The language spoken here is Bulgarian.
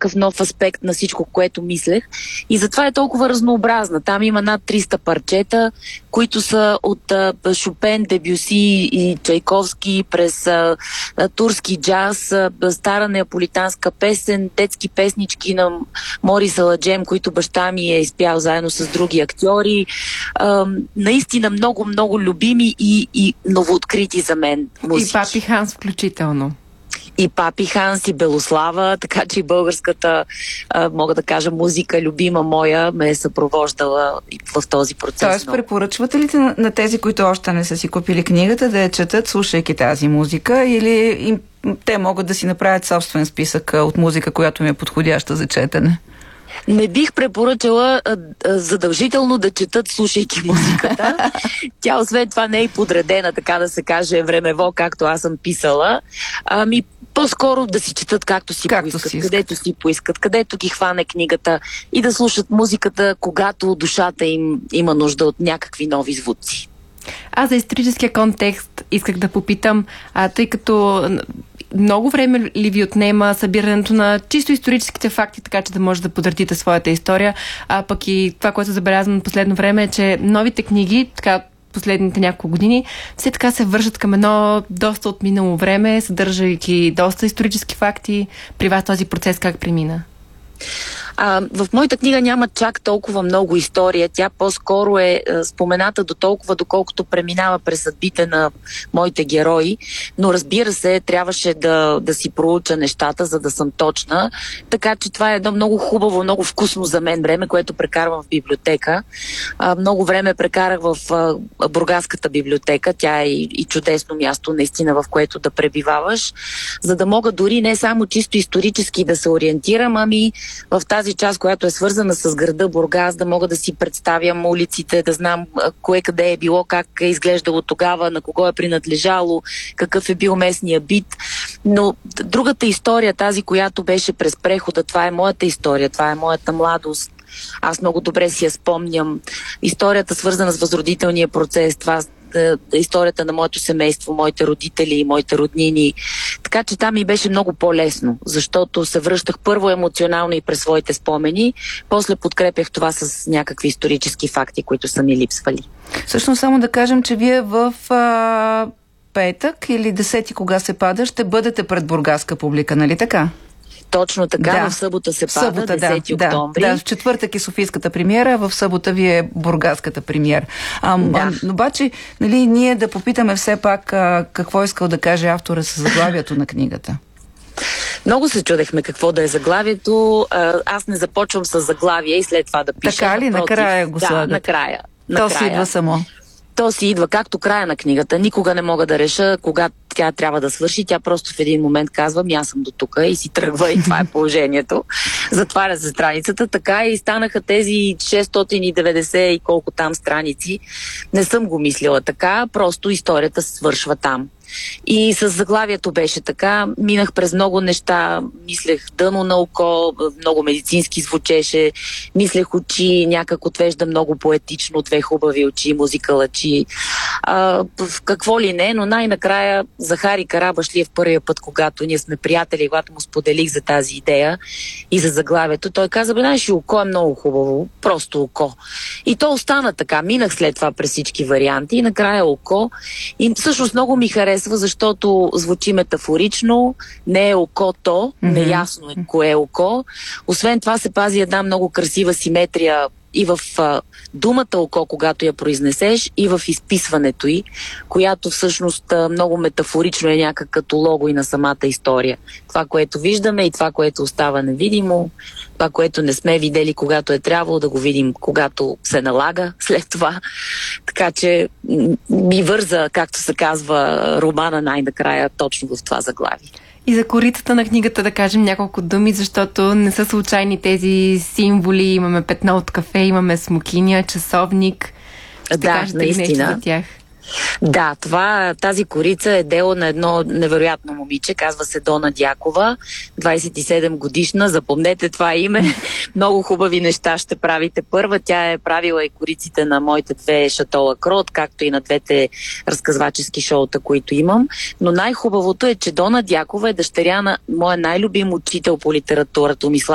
някакъв нов аспект на всичко, което мислех. И затова е толкова разнообразна. Там има над 300 парчета, които са от Шопен, Дебюси и Чайковски, през турски джаз, стара неаполитанска песен, детски песнички на Морис Аладжем, които баща ми е изпял заедно с други актьори. Наистина много, много любими и новооткрити за мен музики. И Папи Ханс включително. И Папи Ханс, и Белослава, така че и българската, мога да кажа, музика, любима моя, ме е съпровождала в този процес. Тоест, препоръчвате ли на тези, които още не са си купили книгата, да я четат, слушайки тази музика, или те могат да си направят собствен списък от музика, която ми е подходяща за четене? Не бих препоръчала задължително да четат, слушайки музиката. Тя освен това не е подредена, така да се каже, времево, както аз съм писала. По-скоро да си четат както си поискат, където си поискат, където ги хване книгата и да слушат музиката, когато душата им има нужда от някакви нови звуци. Аз за историческия контекст исках да попитам, тъй като много време ли ви отнема събирането на чисто историческите факти, така че да може да подредите своята история, пък и това, което забелязвам последно време е, че новите книги, така последните няколко години, все така се вършат към едно доста отминало време, съдържайки доста исторически факти. При вас този процес как премина? В моята книга няма чак толкова много история. Тя по-скоро е спомената до толкова, доколкото преминава през съдбите на моите герои. Но разбира се, трябваше да си проуча нещата, за да съм точна. Така че това е едно много хубаво, много вкусно за мен време, което прекарвам в библиотека. Много време прекарах в Бургаската библиотека. Тя е и чудесно място, наистина, в което да пребиваваш, за да мога дори не само чисто исторически да се ориентирам, ами в тази част, която е свързана с града Бургас, да мога да си представям улиците, да знам кое къде е било, как е изглеждало тогава, на кого е принадлежало, какъв е бил местния бит. Но другата история, тази, която беше през прехода, това е моята история, това е моята младост. Аз много добре си я спомням. Историята, свързана с възродителния процес, това историята на моето семейство, моите родители и моите роднини. Така че там ми беше много по-лесно, защото се връщах първо емоционално и през своите спомени, после подкрепях това с някакви исторически факти, които са ми липсвали. Всъщност само да кажем, че вие в петък или 10, кога се пада, ще бъдете пред бургаска публика, нали така? Точно така, в събота се пада, 10 октомври. Да, в четвъртък е софийската премиера, в събота ви е бургаската премиера. Обаче, нали, ние да попитаме все пак какво искал да каже автора с заглавието на книгата. Много се чудехме какво да е заглавието. Аз не започвам с заглавие и след това да пиша. Така ли? Накрая го слагат? Да, накрая. То си идва само. То си идва както края на книгата. Никога не мога да реша кога тя трябва да свърши. Тя просто в един момент казва, аз съм до тука и си тръгва и това е положението. Затваря се страницата. Така и станаха тези 690 и колко там страници. Не съм го мислила така, просто историята свършва там. И с заглавието беше така. Минах през много неща. Мислех дъно на око, много медицински звучеше. Мислех очи, някак отвежда много поетично, две хубави очи, музика лъчи. Какво ли не, но най-накрая Захари Карабашлиев първия път, когато ние сме приятели, когато му споделих за тази идея и за заглавието, той каза, знаеш, око е много хубаво, просто око. И то остана така. Минах след това през всички варианти и накрая око. И всъщност много ми харесва, защото звучи метафорично, не е окото, неясно е кое е око. Освен това се пази една много красива симетрия и в думата око, когато я произнесеш, и в изписването й, която всъщност много метафорично е някак като лого и на самата история. Това, което виждаме и това, което остава невидимо, това, което не сме видели, когато е трябвало да го видим, когато се налага след това. Така че ми върза, както се казва, романа най-накрая точно в това заглавие. И за корицата на книгата да кажем няколко думи, защото не са случайни тези символи. Имаме петно от кафе, имаме смокиня, часовник. Ще кажете ли нещо за тях? Да, тази корица е дело на едно невероятно момиче, казва се Дона Дякова, 27 годишна, запомнете това име, много хубави неща ще правите. Първа, тя е правила и кориците на моите две Шато Крот, както и на двете разказвачески шоута, които имам, но най-хубавото е, че Дона Дякова е дъщеря на моя най-любим учител по литература, Томислав